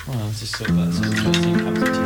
Well, it's just sort of that sort of first thing comes into